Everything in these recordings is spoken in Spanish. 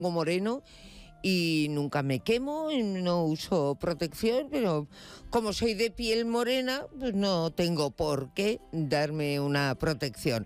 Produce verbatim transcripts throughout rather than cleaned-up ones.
moreno y nunca me quemo, no uso protección, pero como soy de piel morena, pues no tengo por qué darme una protección.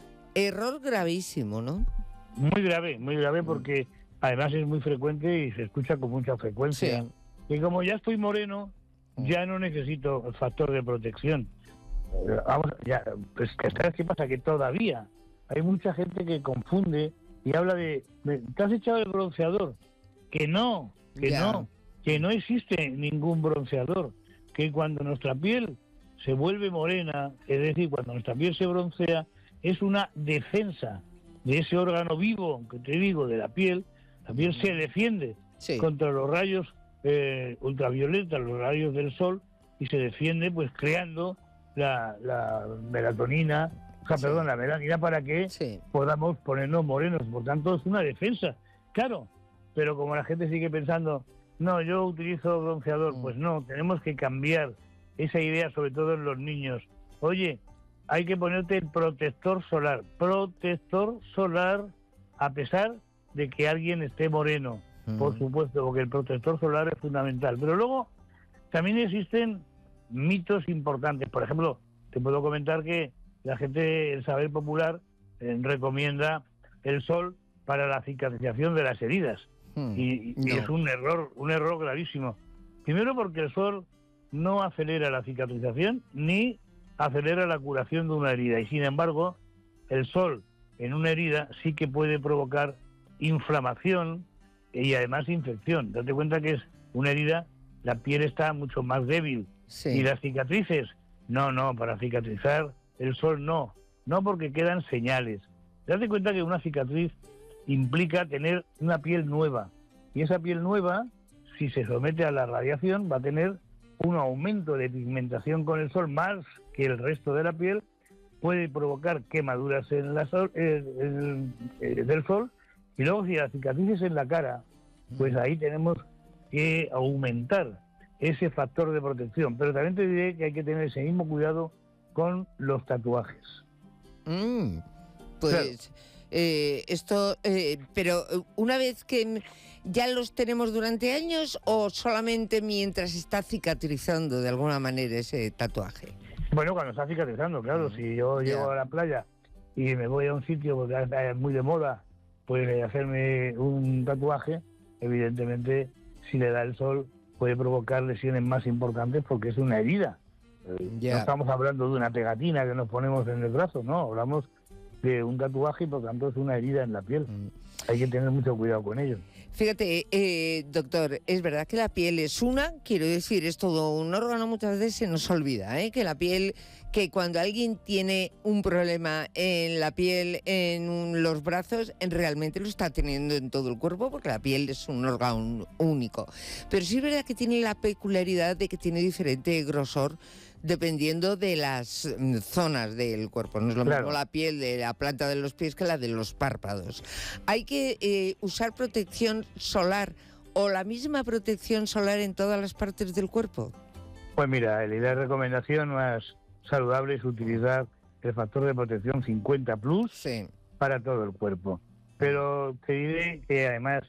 Error gravísimo, ¿no? Muy grave, muy grave, porque además es muy frecuente y se escucha con mucha frecuencia. Sí. Y como ya estoy moreno, ya no necesito el factor de protección. Eh, Vamos, ya, pues, ¿sabes qué pasa? Que todavía hay mucha gente que confunde y habla de, de ¿te has echado el bronceador? Que no, que Ya. no, que no existe ningún bronceador. Que cuando nuestra piel se vuelve morena, es decir, cuando nuestra piel se broncea, es una defensa de ese órgano vivo que te digo, de la piel. La piel se defiende Sí. contra los rayos eh, ultravioletas, los rayos del sol, y se defiende pues creando la, la melatonina, o sea, Sí. perdón, la melanina para que Sí. podamos ponernos morenos. Por tanto, es una defensa, claro. Pero como la gente sigue pensando, no, yo utilizo bronceador, Mm. pues no, tenemos que cambiar esa idea, sobre todo en los niños. Oye, hay que ponerte el protector solar, protector solar, a pesar de que alguien esté moreno, Mm. por supuesto, porque el protector solar es fundamental. Pero luego también existen mitos importantes. Por ejemplo, te puedo comentar que la gente, el saber popular, eh, recomienda el sol para la cicatrización de las heridas. Mm. Y, y No. es un error, un error gravísimo. Primero porque el sol no acelera la cicatrización ni acelera la curación de una herida. Y sin embargo, el sol en una herida sí que puede provocar inflamación y además infección. Date cuenta que es una herida, la piel está mucho más débil. Sí. Y las cicatrices, no, no, para cicatrizar el sol no. No, porque quedan señales. Date cuenta que una cicatriz implica tener una piel nueva. Y esa piel nueva, si se somete a la radiación, va a tener un aumento de pigmentación con el sol más que el resto de la piel, puede provocar quemaduras en la sol, eh, el, eh, del sol. Y luego si la cicatriz es en la cara, pues ahí tenemos que aumentar ese factor de protección. Pero también te diré que hay que tener ese mismo cuidado con los tatuajes. Mm, pues eh, esto, eh, pero una vez que ya los tenemos durante años o solamente mientras está cicatrizando de alguna manera ese tatuaje. Bueno, cuando está cicatrizando, claro. Si yo Ya. llego a la playa y me voy a un sitio porque es muy de moda, pues hacerme un tatuaje, evidentemente, si le da el sol, puede provocar lesiones más importantes porque es una herida. Eh, Ya. No estamos hablando de una pegatina que nos ponemos en el brazo, no, hablamos de un tatuaje y por tanto es una herida en la piel. Mm. Hay que tener mucho cuidado con ello. Fíjate, eh, doctor, es verdad que la piel es una, quiero decir, es todo un órgano, muchas veces se nos olvida, ¿eh? que la piel, que cuando alguien tiene un problema en la piel, en un- los brazos, en- realmente lo está teniendo en todo el cuerpo, porque la piel es un órgano único. Pero sí es verdad que tiene la peculiaridad de que tiene diferente grosor dependiendo de las mm, zonas del cuerpo. No es lo Claro. mismo la piel de la planta de los pies que la de los párpados. Hay que eh, usar protección solar o la misma protección solar en todas las partes del cuerpo. Pues mira, la idea de recomendación más saludable es utilizar el factor de protección cincuenta plus Sí. para todo el cuerpo. Pero te diré que además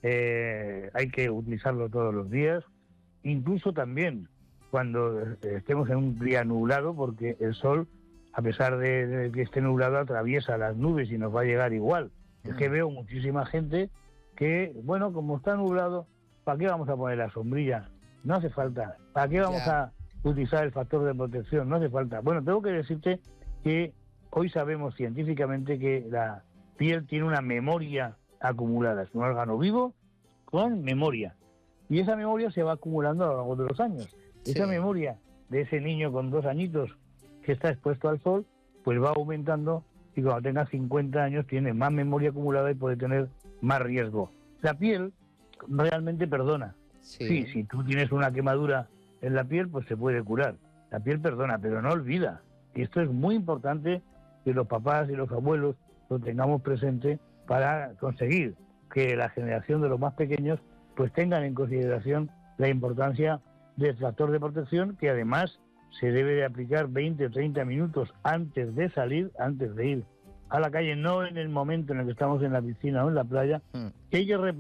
eh, hay que utilizarlo todos los días, incluso también cuando estemos en un día nublado, porque el sol, a pesar de, de que esté nublado, atraviesa las nubes y nos va a llegar igual. Es que veo muchísima gente que, bueno, como está nublado, ¿para qué vamos a poner la sombrilla? No hace falta. ¿Para qué vamos Ya. a utilizar el factor de protección? No hace falta. Bueno, tengo que decirte que hoy sabemos científicamente que la piel tiene una memoria acumulada. Es un órgano vivo con memoria. Y esa memoria se va acumulando a lo largo de los años. Esa Sí. memoria de ese niño con dos añitos que está expuesto al sol, pues va aumentando y cuando tenga cincuenta años tiene más memoria acumulada y puede tener más riesgo. La piel realmente perdona. Sí. Sí, si tú tienes una quemadura en la piel, pues se puede curar. La piel perdona, pero no olvida. Y esto es muy importante que los papás y los abuelos lo tengamos presente para conseguir que la generación de los más pequeños pues tengan en consideración la importancia del factor de protección, que además se debe de aplicar veinte o treinta minutos antes de salir, antes de ir a la calle, no en el momento en el que estamos en la piscina o en la playa, Mm. que hay que reposar